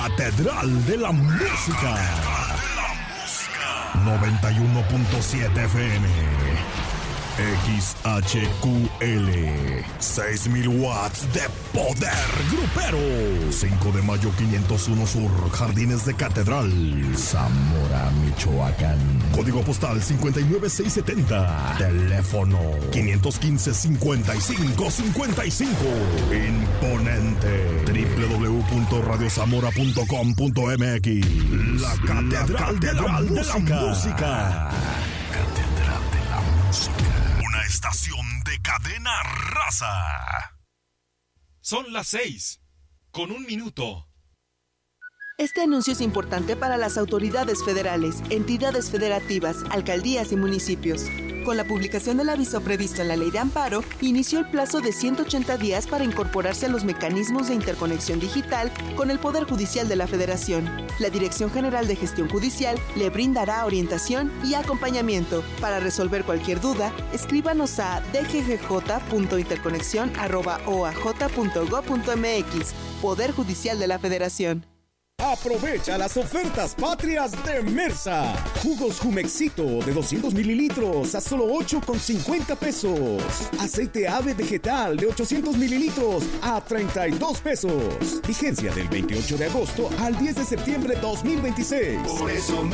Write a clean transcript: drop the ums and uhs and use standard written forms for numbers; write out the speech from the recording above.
Catedral de la Música. 91.7 FM. XHQL. 6,000 watts de poder grupero. 5 de mayo 501 Sur, Jardines de Catedral, Zamora, Michoacán. Código postal 59670. Teléfono 515-5555. Imponente. www.radiozamora.com.mx. La Catedral de la Música. Catedral de la Música. Una estación de cadena raza. Son las 6:01. Este anuncio es importante para las autoridades federales, entidades federativas, alcaldías y municipios. Con la publicación del aviso previsto en la Ley de Amparo, inició el plazo de 180 días para incorporarse a los mecanismos de interconexión digital con el Poder Judicial de la Federación. La Dirección General de Gestión Judicial le brindará orientación y acompañamiento. Para resolver cualquier duda, escríbanos a dggj.interconexión@oaj.gov.mx. Poder Judicial de la Federación. Aprovecha las ofertas patrias de Mersa. Jugos Jumexito de 200 mililitros a solo 8,50 pesos. Aceite ave vegetal de 800 mililitros a 32 pesos. Vigencia del 28 de agosto al 10 de septiembre 2026. Por eso